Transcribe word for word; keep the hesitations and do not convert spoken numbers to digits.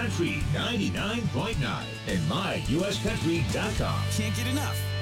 Country ninety-nine point nine and my U S country dot com. Can't get enough.